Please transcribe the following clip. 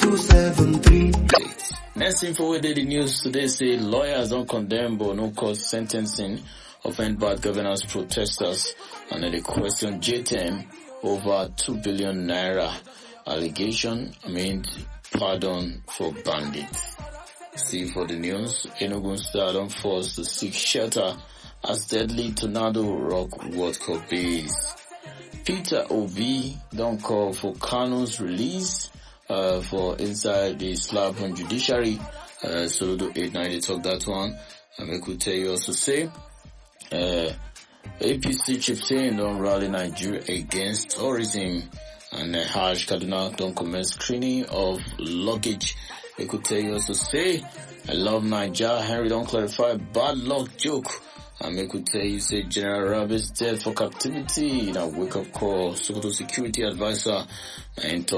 273. Next info we did the news today say lawyers don't condemn but no cause sentencing of end bad governance protesters, and then they question JTM over 2 billion naira allegation pardon for bandits. See for the news, Enugu Star don't force to seek shelter as deadly tornado rock World Cup base. Peter Obi don't call for Kanu's release for inside the slab on judiciary. So do 890 talk that one. And I could tell you also say APC chieftain don't rally Nigeria against tourism, and Hajj Kaduna don't commence screening of luggage. I could tell you also say I love Nigeria. Henry don't clarify bad luck joke. And I could tell you say General Rabbit's dead for captivity in a wake up call. Sokoto security advisor and talk